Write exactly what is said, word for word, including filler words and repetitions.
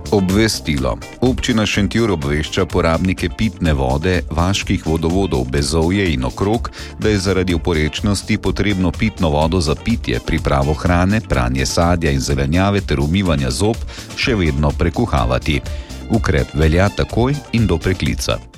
Obvestilo. Občina Šentjur obvešča porabnike pitne vode vaških vodovodov Bezovje in Okrog, da je zaradi oporečnosti potrebno pitno vodo za pitje, pripravo hrane, pranje sadja in zelenjave ter umivanja zob še vedno prekuhavati. Ukrep velja takoj in do preklica.